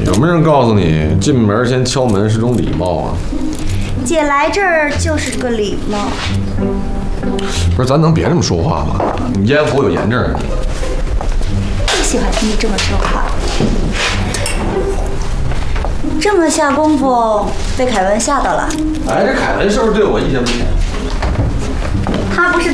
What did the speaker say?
有没有人告诉你，进门先敲门是种礼貌啊？ 姐来这儿就是个礼貌。 不是，咱能别这么说话吗？你烟火有炎症啊！ 不喜欢听你这么说话。这么下功夫，被凯文吓到了。 哎，这凯文是不是对我意见不浅？ 他不是